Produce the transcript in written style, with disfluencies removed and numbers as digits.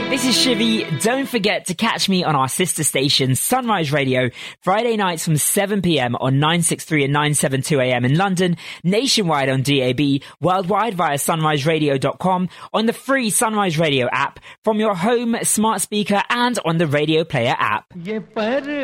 This is Shivy. Don't forget to catch me on our sister station, Sunrise Radio, Friday nights from 7pm on 963 and 972am in London, nationwide on DAB, worldwide via sunriseradio.com, on the free Sunrise Radio app, from your home, smart speaker, and on the Radio Player app.